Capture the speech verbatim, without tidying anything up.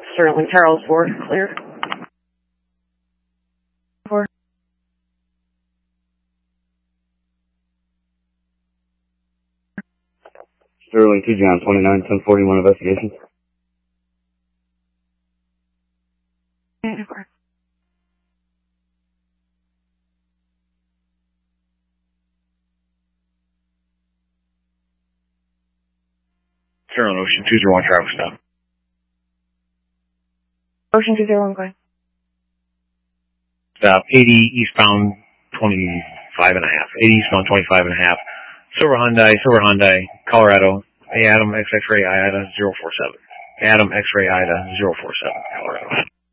Sterling Charles four, clear. four. Sterling two John twenty-nine, ten forty-one investigation. Sterling Ocean two zero one traffic stop. Ocean two zero one, go ahead. Stop eighty eastbound twenty-five and a half. eighty eastbound twenty-five and a half. Silver Hyundai, Silver Hyundai, Colorado. A Adam X X-ray Ida zero four seven. Adam X-ray Ida zero four seven, Colorado.